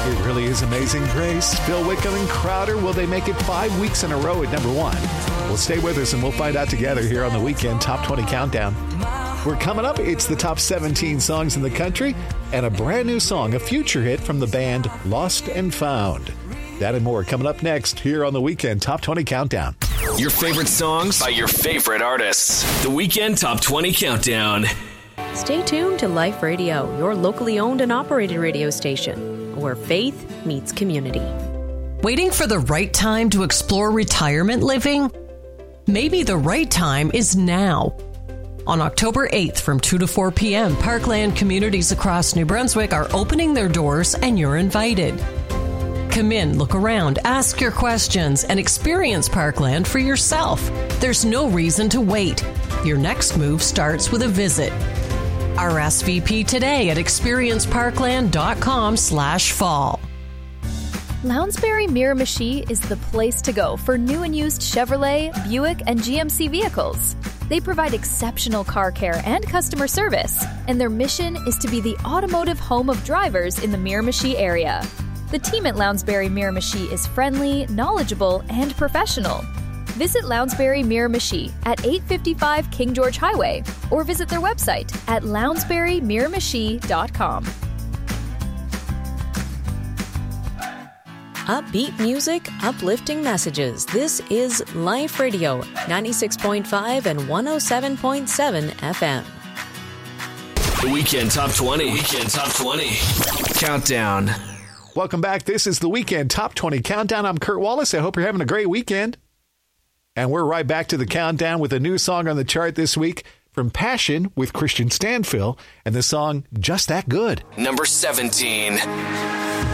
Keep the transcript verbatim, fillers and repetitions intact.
It really is Amazing Grace. Bill Wickham and Crowder, will they make it five weeks in a row at number one? Well, stay with us and we'll find out together here on the Weekend Top twenty Countdown. We're coming up. It's the top seventeen songs in the country and a brand new song, a future hit from the band Lost and Found. That and more coming up next here on the Weekend Top twenty Countdown. Your favorite songs by your favorite artists. The Weekend Top twenty Countdown. Stay tuned to Life Radio, your locally owned and operated radio station, where faith meets community. Waiting for the right time to explore retirement living? Maybe the right time is now. On October eighth from two to four p.m., Parkland communities across New Brunswick are opening their doors and you're invited. Come in, look around, ask your questions, and experience Parkland for yourself. There's no reason to wait. Your next move starts with a visit. R S V P today at experienceparkland.com slash fall. Lounsbury Miramichi is the place to go for new and used Chevrolet, Buick, and G M C vehicles. They provide exceptional car care and customer service, and their mission is to be the automotive home of drivers in the Miramichi area. The team at Lounsbury Miramichi is friendly, knowledgeable, and professional. Visit Lounsbury Miramichi at eight fifty-five King George Highway or visit their website at lounsbury miramichi dot com. Upbeat music, uplifting messages. This is Life Radio, ninety-six point five and one oh seven point seven F M. The Weekend Top twenty. Weekend Top twenty. Countdown. Welcome back. This is the Weekend Top twenty Countdown. I'm Kurt Wallace. I hope you're having a great weekend. And we're right back to the countdown with a new song on the chart this week from Passion with Christian Stanfill and the song Just That Good. Number seventeen.